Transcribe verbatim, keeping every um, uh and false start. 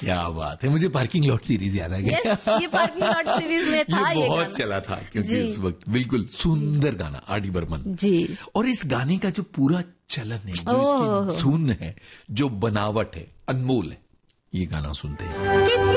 क्या बात है, मुझे पार्किंग लॉट सीरीज याद आ गई। yes, ये पार्किंग लॉट सीरीज में था ये ये बहुत गाना। चला था क्योंकि उस वक्त बिल्कुल सुंदर गाना आर डी बर्मन जी। और इस गाने का जो पूरा चलन है, जो इसकी धुन है, जो बनावट है, अनमोल है। ये गाना सुनते हैं।